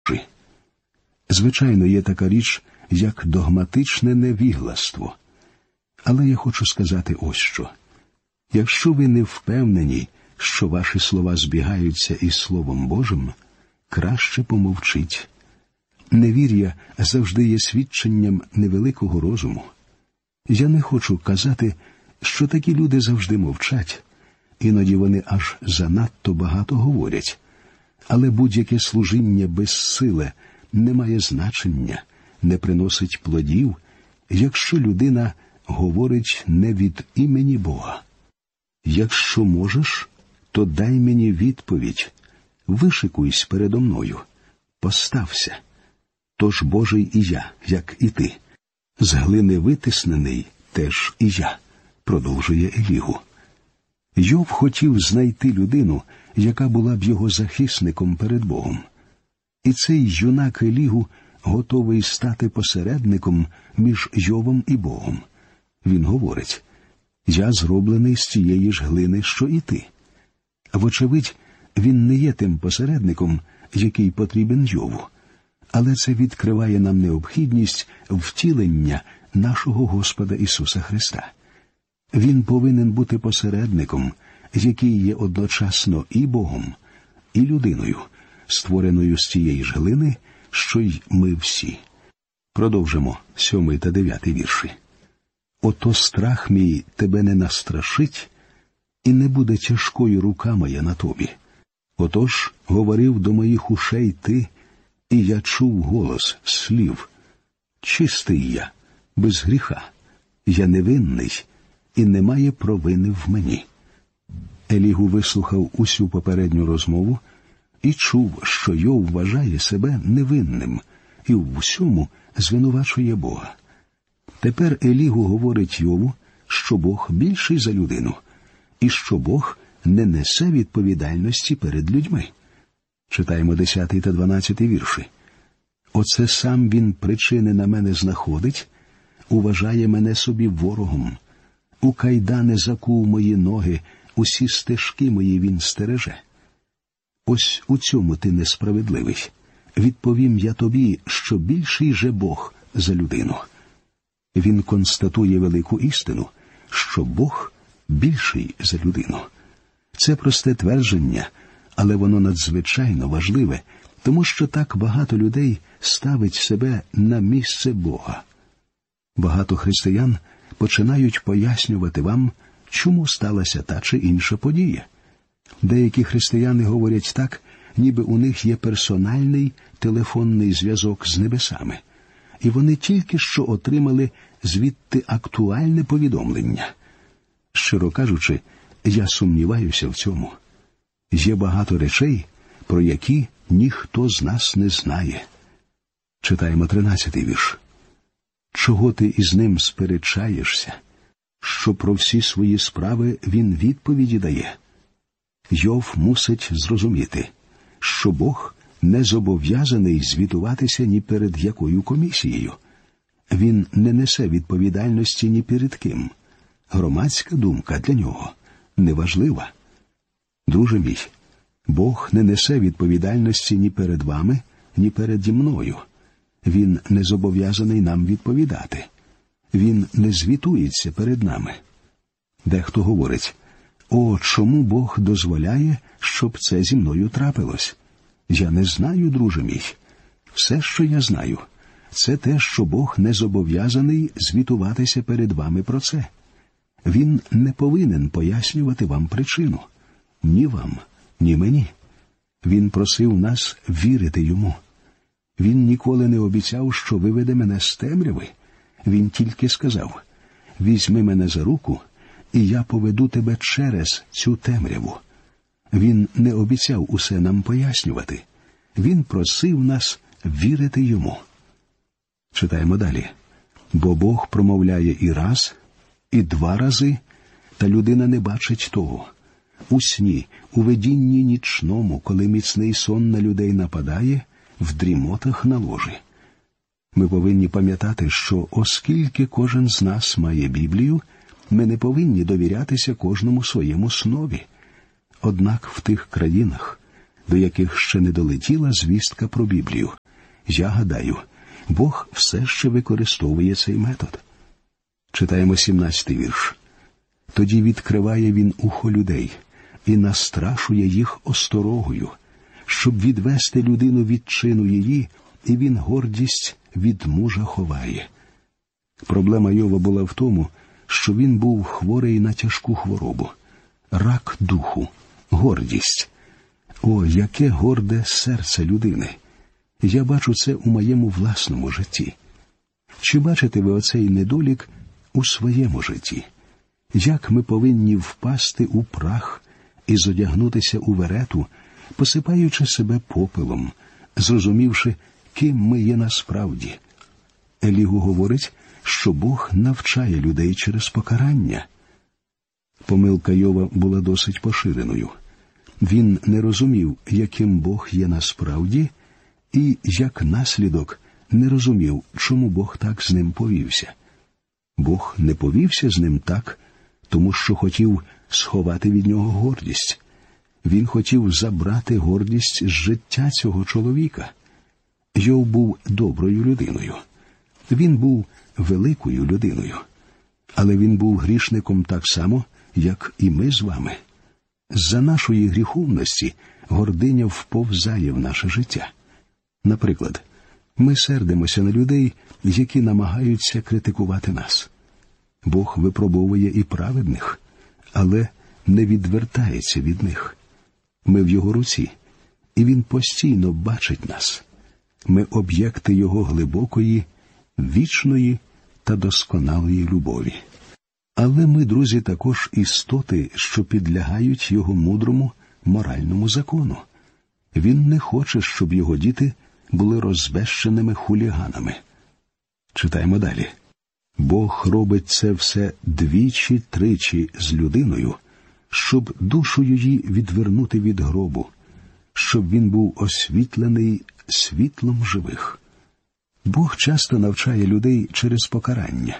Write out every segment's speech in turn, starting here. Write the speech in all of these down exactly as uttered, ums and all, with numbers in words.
Звичайно, є така річ, як догматичне невігластво. Але я хочу сказати ось що. Якщо ви не впевнені, що ваші слова збігаються із Словом Божим, краще помовчіть. Невір'я завжди є свідченням невеликого розуму. Я не хочу казати, що такі люди завжди мовчать. Іноді вони аж занадто багато говорять. Але будь-яке служіння безсиле не має значення, не приносить плодів, якщо людина говорить не від імені Бога. Якщо можеш, то дай мені відповідь. Вишикуйся передо мною. Постався. Тож Божий і я, як і ти. З глини витиснений теж і я, продовжує Елігу. Йов хотів знайти людину, яка була б його захисником перед Богом. І цей юнак Елігу готовий стати посередником між Йовом і Богом. Він говорить: «Я зроблений з тієї ж глини, що і ти». Вочевидь, він не є тим посередником, який потрібен Йову. Але це відкриває нам необхідність втілення нашого Господа Ісуса Христа. Він повинен бути посередником, який є одночасно і Богом, і людиною, створеною з тієї ж глини, що й ми всі. Продовжимо сьомий та дев'ятий вірші. «Ото страх мій тебе не настрашить, і не буде тяжкою рука моя на тобі. Отож говорив до моїх ушей ти, і я чув голос слів. Чистий я, без гріха, я невинний, і немає провини в мені». Елігу вислухав усю попередню розмову і чув, що Йов вважає себе невинним і в усьому звинувачує Бога. Тепер Елігу говорить Йову, що Бог більший за людину, і що Бог не несе відповідальності перед людьми. Читаємо десятий та дванадцятий вірші. «Оце сам він причини на мене знаходить, уважає мене собі ворогом. У кайдани закув мої ноги, усі стежки мої він стереже. Ось у цьому ти несправедливий. Відповім я тобі, що більший же Бог за людину». Він констатує велику істину, що Бог більший за людину. Це просте твердження, але воно надзвичайно важливе, тому що так багато людей ставить себе на місце Бога. Багато християн починають пояснювати вам, чому сталася та чи інша подія. Деякі християни говорять так, ніби у них є персональний телефонний зв'язок з небесами, і вони тільки що отримали звідти актуальне повідомлення. Щиро кажучи, я сумніваюся в цьому. Є багато речей, про які ніхто з нас не знає. Читаємо тринадцятий вірш. «Чого ти із ним сперечаєшся? Що про всі свої справи він відповіді дає?» Йов мусить зрозуміти, що Бог не зобов'язаний звітуватися ні перед якою комісією. Він не несе відповідальності ні перед ким. Громадська думка для нього неважлива. Друже мій, Бог не несе відповідальності ні перед вами, ні переді мною. Він не зобов'язаний нам відповідати. Він не звітується перед нами. Дехто говорить: «О, чому Бог дозволяє, щоб це зі мною трапилось?» Я не знаю, друже мій. Все, що я знаю, це те, що Бог не зобов'язаний звітуватися перед вами про це. Він не повинен пояснювати вам причину. Ні вам, ні мені. Він просив нас вірити йому. Він ніколи не обіцяв, що виведе мене з темряви. Він тільки сказав: «Візьми мене за руку, і я поведу тебе через цю темряву». Він не обіцяв усе нам пояснювати. Він просив нас вірити йому. Читаємо далі. «Бо Бог промовляє і раз, і два рази, та людина не бачить того. У сні, у видінні нічному, коли міцний сон на людей нападає, в дрімотах на ложі». Ми повинні пам'ятати, що оскільки кожен з нас має Біблію, ми не повинні довірятися кожному своєму снові. Однак в тих країнах, до яких ще не долетіла звістка про Біблію. Я гадаю, Бог все ще використовує цей метод. Читаємо сімнадцятий вірш. Тоді відкриває він ухо людей і настрашує їх осторогою, щоб відвести людину від чину її, і він гордість від мужа ховає. Проблема Йова була в тому, що він був хворий на тяжку хворобу. Рак духу, гордість. О, яке горде серце людини! Я бачу це у моєму власному житті. Чи бачите ви оцей недолік у своєму житті? Як ми повинні впасти у прах і зодягнутися у верету, посипаючи себе попелом, зрозумівши, ким ми є насправді? Елігу говорить, що Бог навчає людей через покарання. Помилка Йова була досить поширеною. Він не розумів, яким Бог є насправді, і, як наслідок, не розумів, чому Бог так з ним повівся. Бог не повівся з ним так, тому що хотів сховати від нього гордість. Він хотів забрати гордість з життя цього чоловіка. Йов був доброю людиною. Він був великою людиною. Але він був грішником так само, як і ми з вами. З-за нашої гріховності гординя вповзає в наше життя. Наприклад, ми сердимося на людей, які намагаються критикувати нас. Бог випробовує і праведних, але не відвертається від них. Ми в Його руці, і Він постійно бачить нас. Ми об'єкти Його глибокої, вічної та досконалої любові. Але ми, друзі, також істоти, що підлягають Його мудрому моральному закону. Він не хоче, щоб Його діти були розбещеними хуліганами. Читаємо далі. Бог робить це все двічі-тричі з людиною, щоб душу її відвернути від гробу, щоб він був освітлений світлом живих. Бог часто навчає людей через покарання.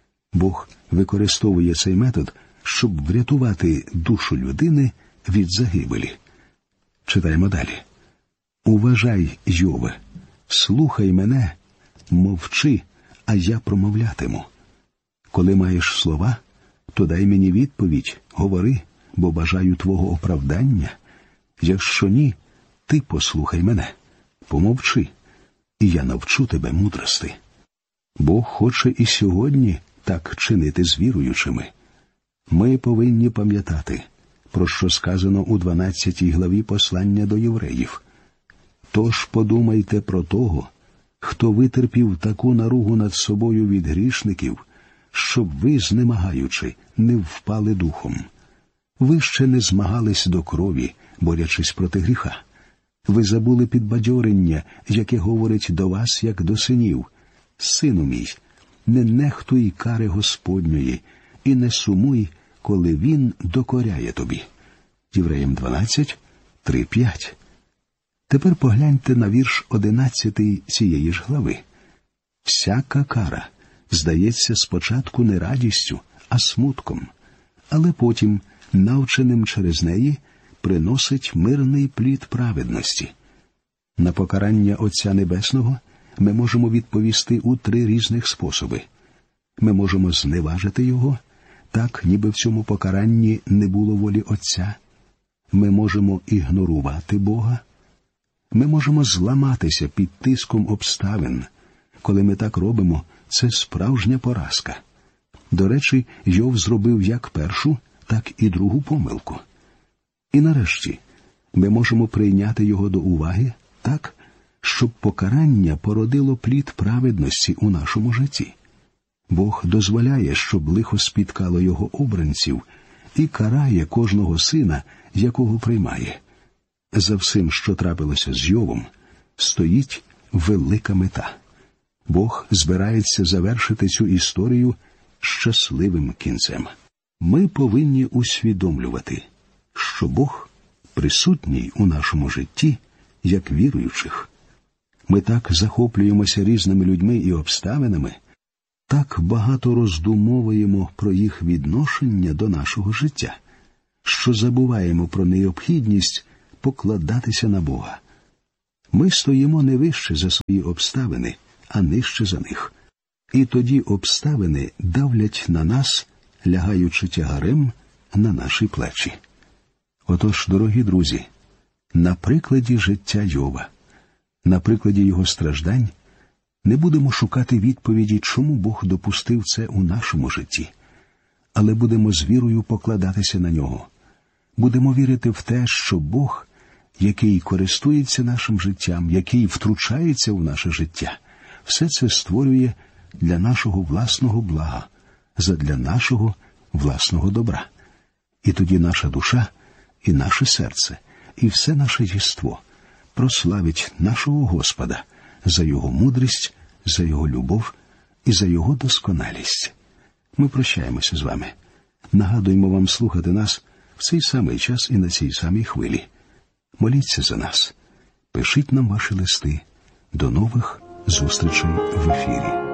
Бог використовує цей метод, щоб врятувати душу людини від загибелі. Читаємо далі. «Уважай, Йове, слухай мене, мовчи, а я промовлятиму. Коли маєш слова, то дай мені відповідь, говори, бо бажаю твого оправдання. Якщо ні, ти послухай мене, помовчи, і я навчу тебе мудрости». Бог хоче і сьогодні так чинити з віруючими. Ми повинні пам'ятати, про що сказано у дванадцятій главі послання до євреїв. «Тож подумайте про того, хто витерпів таку наругу над собою від грішників, щоб ви, знемагаючи, не впали духом. Ви ще не змагались до крові, борячись проти гріха. Ви забули підбадьорення, яке говорить до вас, як до синів. Сину мій, не нехтуй кари Господньої, і не сумуй, коли Він докоряє тобі». Євреям дванадцять, три п'ять. Тепер погляньте на вірш одинадцятий цієї ж глави. «Всяка кара здається спочатку не радістю, а смутком, але потім, навченим через неї, приносить мирний плід праведності». На покарання Отця Небесного ми можемо відповісти у три різних способи. Ми можемо зневажити Його, так, ніби в цьому покаранні не було волі Отця. Ми можемо ігнорувати Бога. Ми можемо зламатися під тиском обставин. Коли ми так робимо, це справжня поразка. До речі, Йов зробив як першу, так і другу помилку. І нарешті, ми можемо прийняти його до уваги так, щоб покарання породило плід праведності у нашому житті. Бог дозволяє, щоб лихо спіткало його обранців, і карає кожного сина, якого приймає. За всім, що трапилося з Йовом, стоїть велика мета. Бог збирається завершити цю історію щасливим кінцем. Ми повинні усвідомлювати, що Бог присутній у нашому житті, як віруючих. Ми так захоплюємося різними людьми і обставинами, так багато роздумовуємо про їх відношення до нашого життя, що забуваємо про необхідність покладатися на Бога. Ми стоїмо не вище за свої обставини, а нижче за них. І тоді обставини давлять на нас, лягаючи тягарем на наші плечі. Отож, дорогі друзі, на прикладі життя Йова, на прикладі його страждань, не будемо шукати відповіді, чому Бог допустив це у нашому житті, але будемо з вірою покладатися на нього. Будемо вірити в те, що Бог, який користується нашим життям, який втручається в наше життя, все це створює для нашого власного блага, задля нашого власного добра. І тоді наша душа, і наше серце, і все наше єство прославить нашого Господа за Його мудрість, за Його любов і за Його досконалість. Ми прощаємося з вами. Нагадуємо вам слухати нас в цей самий час і на цій самій хвилі. Моліться за нас. Пишіть нам ваші листи. До нових зустрічей в ефірі.